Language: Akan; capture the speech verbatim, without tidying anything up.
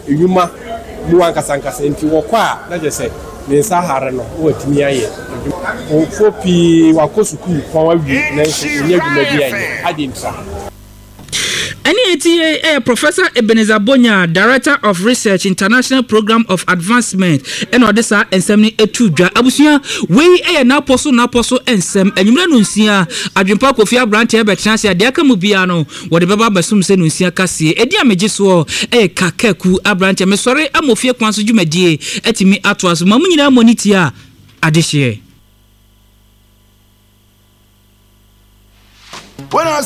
enwuma mu ankasa ankasa nti wɔ kwa na je sɛ ne nsa hare no watimi ayɛ ofo pi wakosuku kwa wawi na nya dwuma bi ayɛ ade nsa. Any A T A, Professor Ebenezer Bonya, Director of Research, International Program of Advancement, and Odessa and Semni Etuja. Abusia, we a na poso na poso and sem, and you know, Nuncia, Adjumpa Kofia Brantia, Betransia, Diaka Mubiano, what the Baba Basum Senuncia Cassi, Edia Majiswo, a Kakeku, Abrantia, Mesore, Amofia Kwansu Jumedi, Etimi Atwas, Mamina Monitia, Adishie.